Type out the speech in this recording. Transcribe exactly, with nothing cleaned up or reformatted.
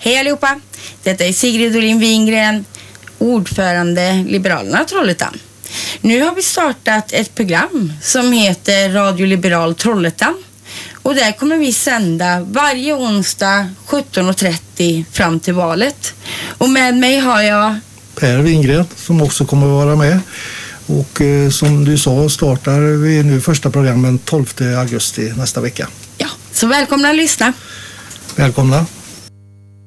Hej allihopa, detta är Sigrid Olin Wingren, ordförande Liberalerna Trollhättan. Nu har vi startat ett program som heter Radio Liberal Trollhättan. Och där kommer vi sända varje onsdag sjutton och trettio fram till valet. Och med mig har jag Per Wingren som också kommer att vara med. Och eh, som du sa startar vi nu första programmen tolfte augusti nästa vecka. Ja, så välkomna att lyssna. Välkomna.